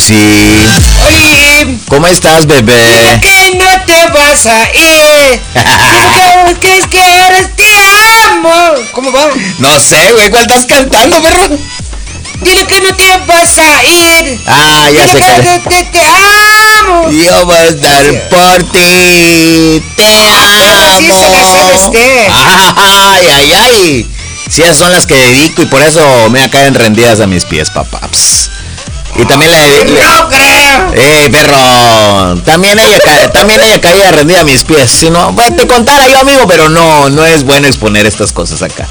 sí. Oye, ¿Cómo estás, bebé? que no te vas a ir. Que ahora te amo. ¿Cómo va? No sé, güey, ¿cuál estás cantando, perro? Dile que no te vas a ir. Ah, ya sé Dile que... que te amo. Yo voy a estar por ti. Te amo. Sí, esa canción es de... Ay, ay, ay. Sí, esas son las que dedico y por eso me caen rendidas a mis pies, papá. Pss. Y también No creo. perro. También ella caía rendida a mis pies. Si no, pues, te contara yo, amigo, pero no es bueno exponer estas cosas acá.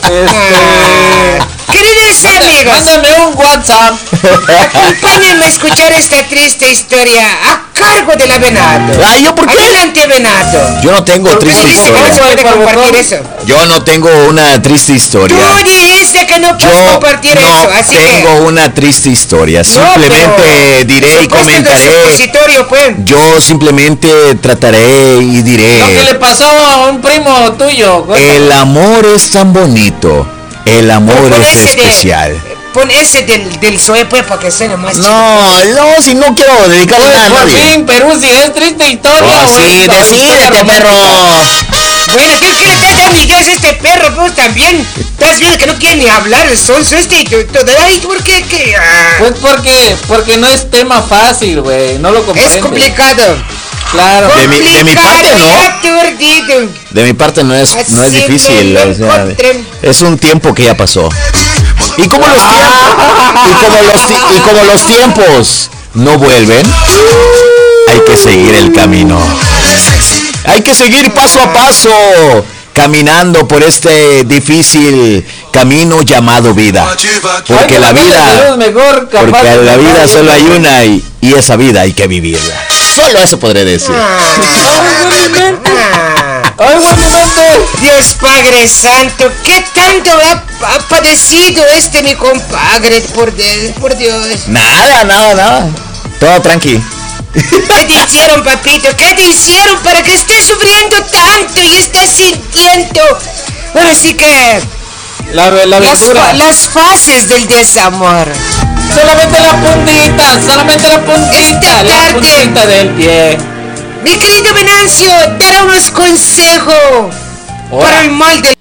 Queridos amigos, Mándame un WhatsApp. acompáñenme a escuchar esta triste historia a cargo de la Venado. Ay, ¿yo por qué? Adelante, Venado. Yo no tengo triste Dice que no se historia. puede compartir eso. Yo no tengo una triste historia. Tú dijiste que no puedes Yo compartir no eso, así tengo que... una triste historia. No, Simplemente pero diré y comentaré. Supositorio, pues. Yo simplemente trataré y diré. Lo que le pasó a un primo tuyo. El amor es tan bonito. El amor Pon es ese especial. Pon ese del Zoe, pues, para que suene más chido. No, si no quiero dedicarle nada a Por nadie. fin, Perú, si es triste historia. Oh, sí, decídete, perro. Bueno, ¿qué le está dando ideas a este perro? Pues también. Estás viendo que no quiere ni hablar el sonso este y todo. Ay, ¿por qué? ¿Qué? Pues porque no es tema fácil, güey. No lo comprende. Es complicado. Claro. De mi parte, no. Aturdido. De mi parte no es Así difícil. me lo O sea, encontré. es un tiempo que ya pasó. Y como los tiempos, y como los tiempos no vuelven, hay que seguir el camino. Hay que seguir paso a paso, caminando por este difícil camino llamado vida. Porque la vida, porque la vida solo hay una y esa vida hay que vivirla. Solo eso podré decir. ¡Ay, buenamente! Dios Padre Santo, ¿qué tanto ha padecido mi compadre? Por Dios. Nada. Todo tranqui. ¿Qué te hicieron, papito? ¿Qué te hicieron para que estés sufriendo tanto y estés sintiendo? Ahora sí que... La aventura. Las fases del desamor. Solamente la puntita. Esta La tarde. puntita del pie. Mi querido Venancio, dará unos consejos para el mal del